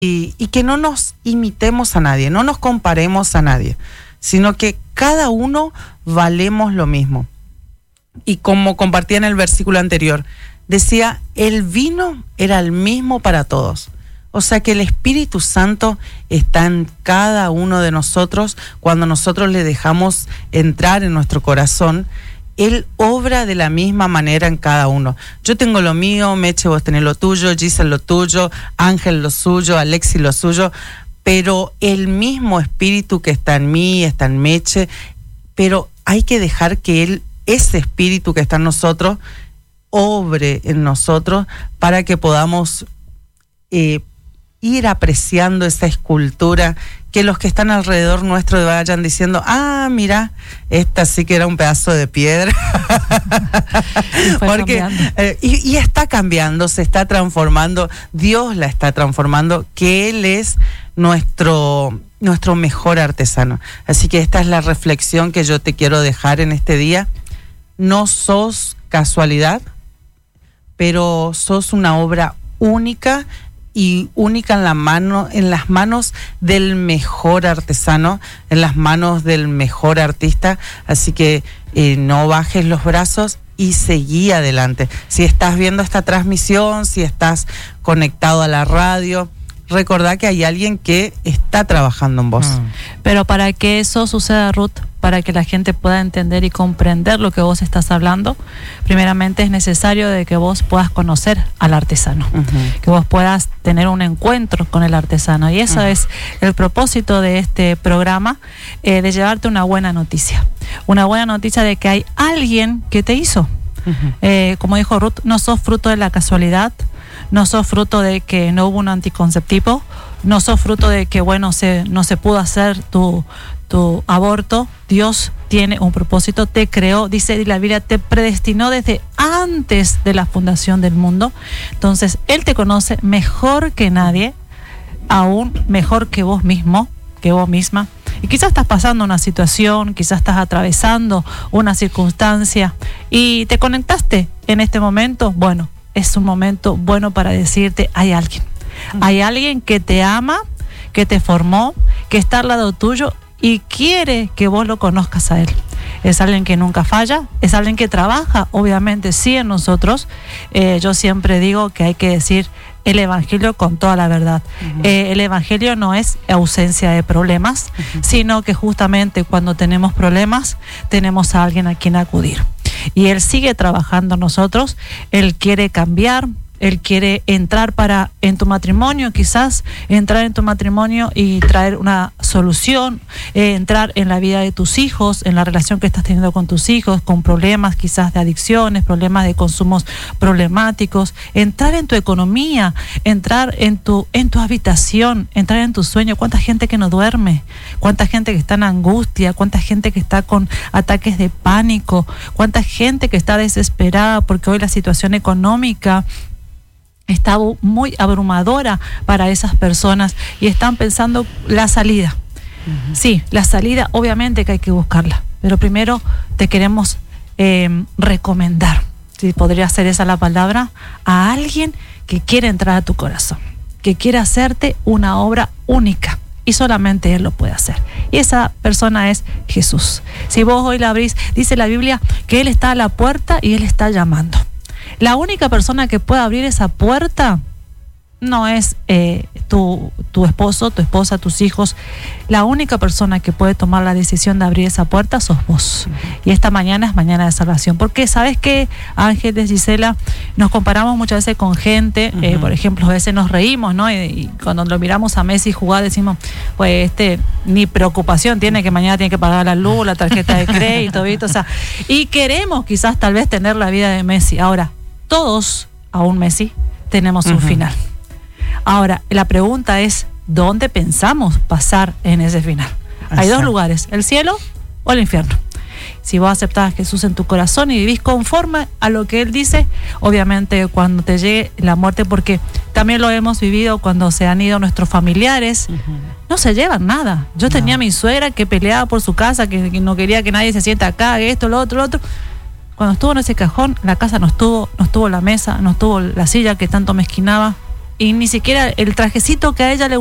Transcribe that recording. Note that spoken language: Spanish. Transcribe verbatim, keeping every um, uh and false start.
y, y que no nos imitemos a nadie, no nos comparemos a nadie, sino que cada uno valemos lo mismo. Y como compartía en el versículo anterior, decía, el vino era el mismo para todos. O sea que el Espíritu Santo está en cada uno de nosotros. Cuando nosotros le dejamos entrar en nuestro corazón, Él obra de la misma manera en cada uno. Yo tengo lo mío, Meche, vos tenés lo tuyo, Giselle lo tuyo, Ángel lo suyo, Alexi lo suyo, pero el mismo Espíritu que está en mí, está en Meche, pero hay que dejar que Él, ese Espíritu que está en nosotros, obre en nosotros para que podamos eh, ir apreciando esa escultura, que los que están alrededor nuestro vayan diciendo, ah, mira, esta sí que era un pedazo de piedra. Porque eh, y, y está cambiando, se está transformando, Dios la está transformando, que Él es nuestro, nuestro mejor artesano. Así que esta es la reflexión que yo te quiero dejar en este día. No sos casualidad, pero sos una obra única y única en la mano, en las manos del mejor artesano, en las manos del mejor artista. Así que eh, no bajes los brazos y seguí adelante. Si estás viendo esta transmisión, si estás conectado a la radio, recordá que hay alguien que está trabajando en vos. Mm. Pero para que eso suceda, Ruth, para que la gente pueda entender y comprender lo que vos estás hablando, primeramente es necesario de que vos puedas conocer al artesano, uh-huh. que vos puedas tener un encuentro con el artesano. Y eso uh-huh. es el propósito de este programa, eh, de llevarte una buena noticia. Una buena noticia de que hay alguien que te hizo. Uh-huh. Eh, como dijo Ruth, no sos fruto de la casualidad, no sos fruto de que no hubo un anticonceptivo, no sos fruto de que, bueno, se, no se pudo hacer tu, tu aborto. Dios tiene un propósito, te creó, dice la Biblia, te predestinó desde antes de la fundación del mundo. Entonces, Él te conoce mejor que nadie, aún mejor que vos mismo, que vos misma. Y quizás estás pasando una situación, quizás estás atravesando una circunstancia y te conectaste en este momento. Bueno, es un momento bueno para decirte, hay alguien. Hay alguien que te ama, que te formó, que está al lado tuyo y quiere que vos lo conozcas a Él. Es alguien que nunca falla, es alguien que trabaja, obviamente, sí, en nosotros. Eh, yo siempre digo que hay que decir el Evangelio con toda la verdad. Uh-huh. Eh, el Evangelio no es ausencia de problemas, uh-huh. sino que justamente cuando tenemos problemas, tenemos a alguien a quien acudir. Y Él sigue trabajando en nosotros, Él quiere cambiar, Él quiere entrar para en tu matrimonio, quizás entrar en tu matrimonio y traer una solución, eh, entrar en la vida de tus hijos, en la relación que estás teniendo con tus hijos, con problemas quizás de adicciones, problemas de consumos problemáticos, entrar en tu economía, entrar en tu, en tu habitación, entrar en tu sueño. ¿Cuánta gente que no duerme? ¿Cuánta gente que está en angustia? ¿Cuánta gente que está con ataques de pánico? ¿Cuánta gente que está desesperada porque hoy la situación económica está muy abrumadora para esas personas y están pensando la salida? Uh-huh. Sí, la salida obviamente que hay que buscarla, pero primero te queremos eh, recomendar, si podría ser esa la palabra, a alguien que quiere entrar a tu corazón, que quiere hacerte una obra única y solamente Él lo puede hacer. Y esa persona es Jesús. Si vos hoy la abrís, dice la Biblia que Él está a la puerta y Él está llamando. La única persona que puede abrir esa puerta no es eh, tu, tu esposo, tu esposa, tus hijos. La única persona que puede tomar la decisión de abrir esa puerta sos vos. Uh-huh. Y esta mañana es mañana de salvación. Porque, ¿sabes qué, Ángeles, Gisela? Nos comparamos muchas veces con gente, uh-huh. eh, por ejemplo, a veces nos reímos, ¿no? Y, y cuando lo miramos a Messi jugar, decimos, pues este, ni preocupación tiene que mañana tiene que pagar la luz, la tarjeta de crédito, ¿viste? O sea, y queremos quizás tal vez tener la vida de Messi. Ahora, todos, aún Messi, tenemos un uh-huh. final. Ahora, la pregunta es, ¿dónde pensamos pasar en ese final? Exacto. Hay dos lugares, el cielo o el infierno. Si vos aceptás a Jesús en tu corazón y vivís conforme a lo que Él dice, obviamente cuando te llegue la muerte, porque también lo hemos vivido cuando se han ido nuestros familiares, uh-huh. no se llevan nada. Yo no. tenía a mi suegra que peleaba por su casa, que, que no quería que nadie se sienta acá, esto, lo otro, lo otro. Cuando estuvo en ese cajón, la casa no estuvo, no estuvo la mesa, no estuvo la silla que tanto me esquinaba. y ni siquiera el trajecito que a ella le